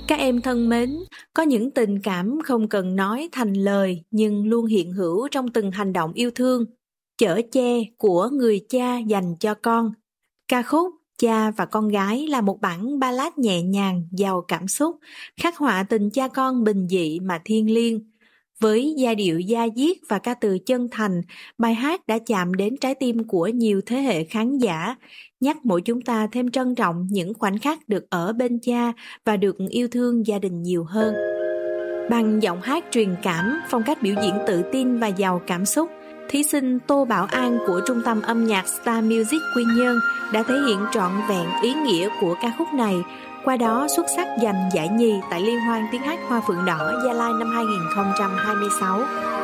Các em thân mến, có những tình cảm không cần nói thành lời nhưng luôn hiện hữu trong từng hành động yêu thương. Chở che của người cha dành cho con. Ca khúc Cha và Con Gái là một bản ballad nhẹ nhàng, giàu cảm xúc, khắc họa tình cha con bình dị mà thiêng liêng. Với giai điệu da diết và ca từ chân thành, bài hát đã chạm đến trái tim của nhiều thế hệ khán giả, nhắc mỗi chúng ta thêm trân trọng những khoảnh khắc được ở bên cha và được yêu thương gia đình nhiều hơn. Bằng giọng hát truyền cảm, phong cách biểu diễn tự tin và giàu cảm xúc, thí sinh Tô Bảo An của Trung tâm âm nhạc Star Music Quy Nhơn đã thể hiện trọn vẹn ý nghĩa của ca khúc này, qua đó xuất sắc giành giải nhì tại Liên hoan tiếng hát Hoa Phượng Đỏ Gia Lai năm 2026.